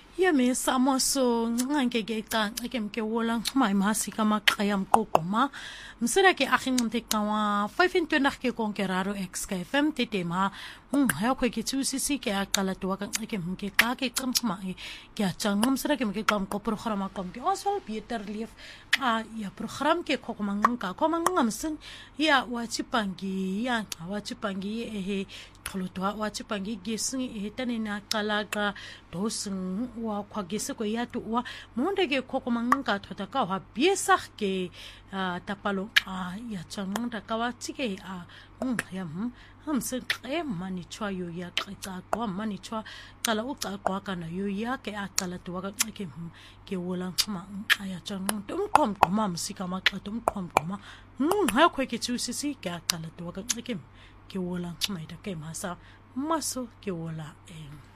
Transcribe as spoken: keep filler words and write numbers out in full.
Yami samoso nganke ke ka ke mke wola mai masi kama kaya mkokoma msira ke akhin mte kawa five and twenty ke konkeraro x k f m tetema um ha ko ke tu sisi ke akala to ka ke mke ka ke kam mai ke achang msira ke mke kam ko program kam ke oswal beter lief a ya program ke kokoma ngka ko mangam ya wachipangi ya wachipangi ehe tolotwa wachipangi gesin ehe tanina kalaga dosing wa kwa gese ko ya tu wa monde ke kokoma ngka thota ka wa biesa ke tapalo a ya chang ta ka wa tike a um ya hm ham se e mani chwa yo ya ka kwa mani chwa kala u ka kwa kana yo ya ke akala tu wa ke ke wola ma aya chang tum kom koma msika ma tum kom koma um ha ko ke tu sisi ke akala tu wa ke ke wola ma ida ke masa maso ke wola em